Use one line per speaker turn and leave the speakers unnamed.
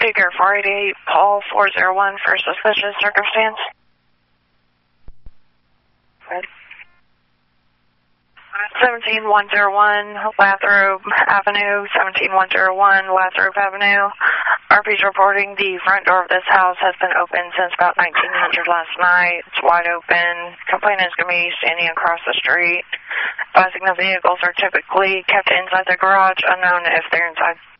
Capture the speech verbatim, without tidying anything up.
Figure four eighty-eight, Paul four zero one for suspicious circumstance. seventeen one oh one Lathrop Avenue, seventeen one oh one Lathrop Avenue. R P's reporting the front door of this house has been open since about nineteen hundred last night. It's wide open. Complainant is going to be standing across the street. Advising the vehicles are typically kept inside the garage, unknown if they're inside.